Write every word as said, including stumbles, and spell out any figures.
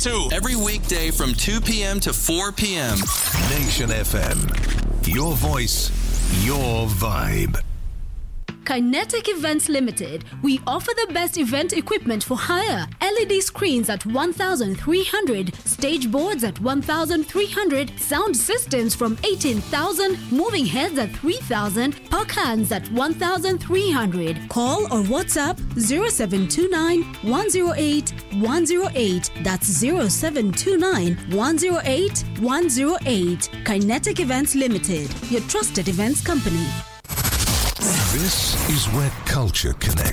two. Every weekday from two p.m. to four p.m. Nation F M. Your voice, your vibe. Kinetic Events Limited. We offer the best event equipment for hire. L E D screens at one thousand three hundred, stage boards at one thousand three hundred, sound systems from eighteen thousand, moving heads at three thousand, puck hands at one thousand three hundred. Call or WhatsApp zero seven two nine, one zero eight, one zero eight. That's zero seven two nine, one zero eight, one zero eight. Kinetic Events Limited, your trusted events company. This is where culture connects.